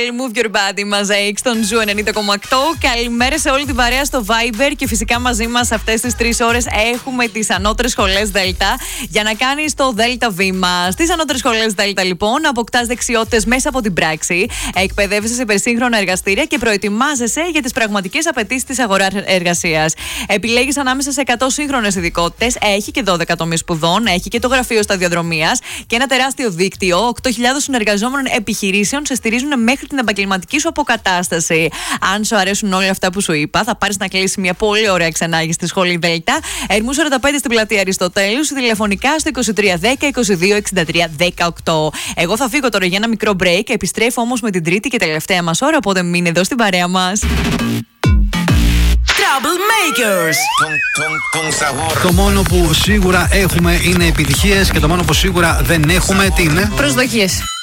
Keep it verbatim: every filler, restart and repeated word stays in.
Move Your Body Μαζέικ στον Ζου ενενήντα κόμμα οκτώ. Καλημέρα σε όλη την παρέα στο Viber και φυσικά μαζί μας αυτές τις τρεις ώρες έχουμε τις ανώτερες σχολές Δέλτα για να κάνεις το Δέλτα βήμα. Στις ανώτερες σχολές Δέλτα, λοιπόν, αποκτάς δεξιότητες μέσα από την πράξη, εκπαιδεύεσαι σε υπερσύγχρονα εργαστήρια και προετοιμάζεσαι για τις πραγματικές απαιτήσεις της αγοράς εργασίας. Επιλέγεις ανάμεσα σε εκατό σύγχρονες ειδικότητες, έχει και δώδεκα τομείς σπουδών, έχει και το γραφείο σταδιοδρομίας και ένα τεράστιο δίκτυο. οκτώ χιλιάδες συνεργαζόμενων επιχειρήσεων σε στηρίζουν μέχρι την επαγγελματική σου αποκατάσταση. Αν σου αρέσουν όλα αυτά που σου είπα, θα πάρεις να κλείσεις μια πολύ ωραία ξενάγη στη σχολή Δέλτα. Ερμού σαράντα πέντε στην πλατεία Αριστοτέλους, τηλεφωνικά στο είκοσι τρία δέκα είκοσι δύο εξήντα τρία δεκαοκτώ. Εγώ θα φύγω τώρα για ένα μικρό break. Επιστρέφω όμως με την τρίτη και τελευταία μας ώρα, οπότε μείνε εδώ στην παρέα μας. Troublemakers. Το μόνο που σίγουρα έχουμε είναι επιτυχίες και το μόνο που σίγουρα δεν έχουμε τι είναι? Προσδοκίες.